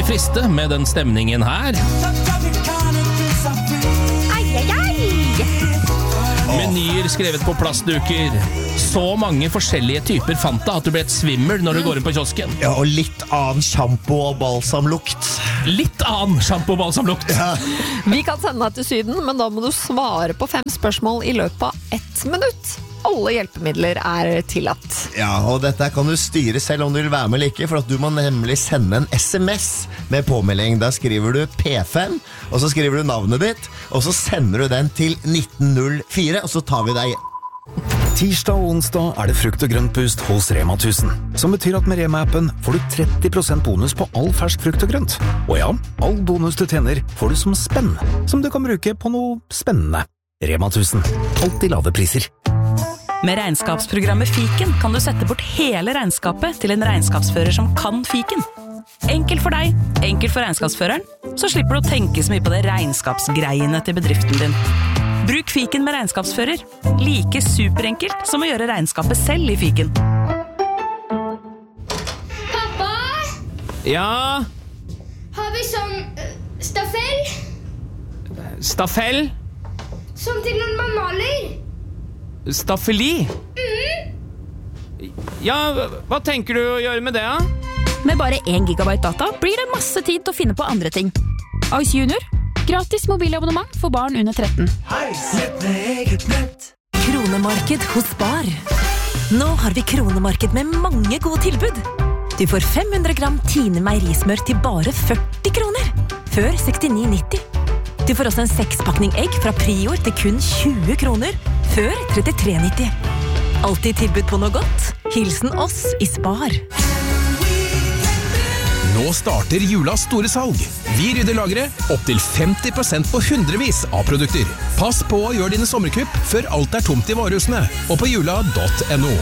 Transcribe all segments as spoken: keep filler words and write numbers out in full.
aldri friste med den stemningen her. Ai, ai, ai! Menyer skrevet på plastduker. Så mange forskjellige typer Fanta at du ble et svimmel når du går inn på kiosken. Ja, og litt annen shampoo og balsamlukt. Litt annen shampoo og balsamlukt. Ja. Vi kan sende deg til Syden, men da må du svare på fem spørsmål i løpet av ett minutt. Alle hjelpemidler er tillatt. Ja, og dette kan du styre selv om du vil være med eller ikke, for at du må nemlig sende en sms med påmelding. Da skriver du P fem, og så skriver du navnet ditt, og så sender du den til nitten null fire, og så tar vi deg. Tirsdag og onsdag er det frukt- og grøntboost hos Rema tusen, som betyr at med Rema-appen får du tretti prosent bonus på all fersk frukt og grønt. Og ja, all bonus du tjener får du som spenn, som du kan bruke på noe spennende. Rema tusen, alltid lave priser. Med regnskapsprogrammet Fiken kan du sette bort hele regnskapet til en regnskapsfører som kan Fiken. Enkelt for deg, enkelt for regnskapsføreren, så slipper du å tenke så mye på det regnskapsgreiene til bedriften din. Bruk Fiken med regnskapsfører. Like superenkelt som å gjøre regnskapet selv i Fiken. Pappa, Ja, har vi sånn uh, staffell? staffell, Som til når man maler? staffeli. Ja, hva tenker du å gjøre med det, da? Med bare én gigabyte data blir det masse tid til å finne på andre ting. Ice Junior. Gratis mobilabonnement for barn under tretten. Kronemarked hos Spar. Nå har vi kronemarked med mange gode tilbud. Du får fem hundre gram Tine meierismør til bare førti kroner. Før sekstini nitti. Du får også en sekspakning egg fra Prior til kun tjue kroner. Før trettitre nitti. Alltid tilbud på noe godt. Hilsen oss i Spar. Nå starter julas store salg. Vi rydder lageret opp til femti prosent på hundrevis av produkter. Pass på å gjøre dine sommerkupp før alt er tomt i varehusene. Og på jula punktum no.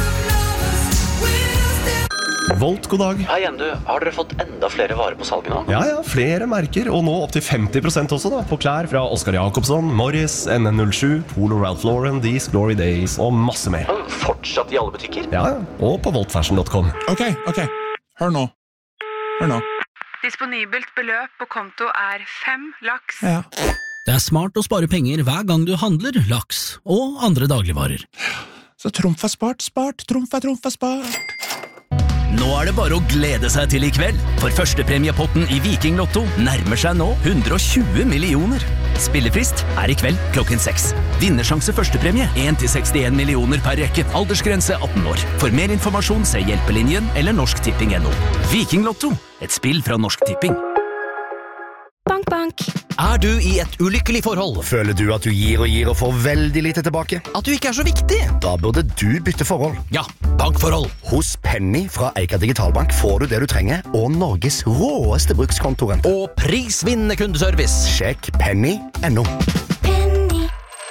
Volt, god dag. Hei igjen, du. Har dere fått enda flere varer på salget nå? Ja, ja, flere merker, og nå opp til femti prosent også da, på klær fra Oscar Jacobsson, Morris, N N null sju, Polo Ralph Lauren, These Glory Days og masse mer. Fortsatt i alle butikker? Ja, ja, og på volt fashion punktum com. Ok, ok. Hør nå. Hør nå. Disponibelt beløp på konto er fem laks. Ja. Det er smart å spare penger hver gang du handler laks og andre dagligvarer. Så trumf er spart, spart, trumf er trumf er spart. Nå er det bare å glede seg til i kveld, for førstepremiepotten i Viking Lotto nærmer seg nå hundre og tjue millioner. Spillefrist er i kveld klokken seks. Vinnersjanse førstepremie én til sekstien millioner per rekke. Aldersgrense atten år. For mer informasjon se Hjelpelinjen eller Norsk Tipping punktum no. Viking Lotto, et spill fra Norsk Tipping. Bank, bank. Er du i et ulykkelig forhold? Føler du at du gir og gir og får veldig lite tilbake? At du ikke er så viktig? Da burde du bytte forhold. Ja, bankforhold. Hos Penny fra Eika Digitalbank får du det du trenger, og Norges råeste brukskontoren. Og prisvinnende kundeservice. Sjekk penny punktum no.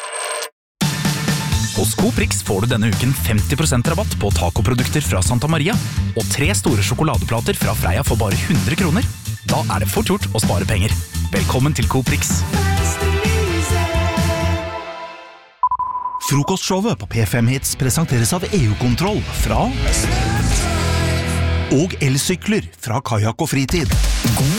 Hos Coprix får du denne uken femti prosent rabatt på tacoprodukter fra Santa Maria, og tre store sjokoladeplater fra Freia for bare hundre kroner. Da er det fort gjort å spare penger. Velkommen til Coprix. Frokostshowet på P fem Hits presenteres av E U-kontroll fra og elsykler fra Kajak og Fritid. God